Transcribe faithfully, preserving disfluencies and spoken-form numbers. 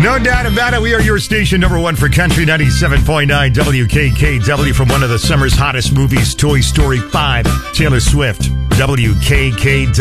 No doubt about it. We are your station number one for country, ninety-seven point nine W K K W, from one of the summer's hottest movies, Toy Story five, Taylor Swift. W K K